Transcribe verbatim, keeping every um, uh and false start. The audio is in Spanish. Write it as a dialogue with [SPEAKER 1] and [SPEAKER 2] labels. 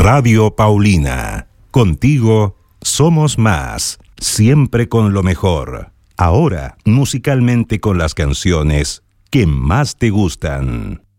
[SPEAKER 1] Radio Paulina. Contigo somos más, siempre con lo mejor. Ahora, musicalmente con las canciones que más te gustan.